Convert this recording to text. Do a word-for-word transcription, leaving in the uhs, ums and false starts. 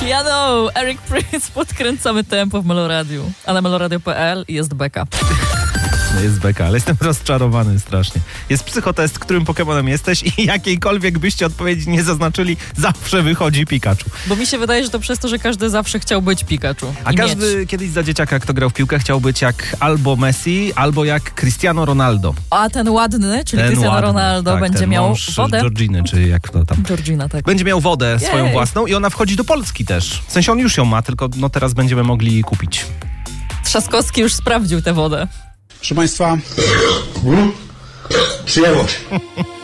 Ja know, Eric Prince, podkręcamy tempo w Meloradiu. A na meloradio kropka p l jest beka. No jest beka, ale jestem rozczarowany strasznie. Jest psychotest, którym Pokemonem jesteś i jakiejkolwiek byście odpowiedzi nie zaznaczyli, zawsze wychodzi Pikachu. Bo mi się wydaje, że to przez to, że każdy zawsze chciał być Pikachu. A i każdy mieć. kiedyś za dzieciaka, kto grał w piłkę, chciał być jak albo Messi, albo jak Cristiano Ronaldo. A ten ładny, czyli Ten Cristiano ładny, Ronaldo, tak, będzie ten miał mąż wodę. Georginy, czy jak to tam. Georgina, tak. Będzie miał wodę swoją Jej. własną i ona wchodzi do Polski też. W sensie on już ją ma, tylko no teraz będziemy mogli jej kupić. Trzaskowski już sprawdził tę wodę. Proszę Państwa, przyjęło się.